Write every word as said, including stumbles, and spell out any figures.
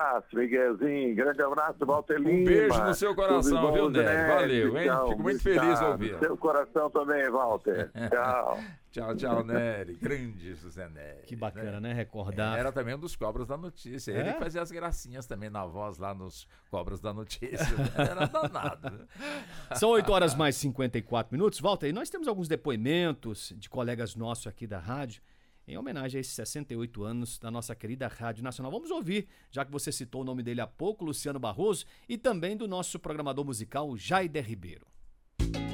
abraço, Miguelzinho. Grande abraço, Walter Lima. Um beijo no seu coração, bom, viu, Nery? Valeu, hein? Tchau, Fico muito feliz de ouvir. Seu coração também, Walter. Tchau. Tchau, tchau, Nery. Grande José Nery. Que bacana, né? Recordar. Era também um dos Cobras da Notícia. Ele É? que fazia as gracinhas também na voz lá nos Cobras da Notícia. Era danado. São oito horas mais cinquenta e quatro minutos. Walter, e nós temos alguns depoimentos de colegas nossos aqui da rádio em homenagem a esses sessenta e oito anos da nossa querida Rádio Nacional. Vamos ouvir, já que você citou o nome dele há pouco, Luciano Barroso, e também do nosso programador musical, Jaider Ribeiro.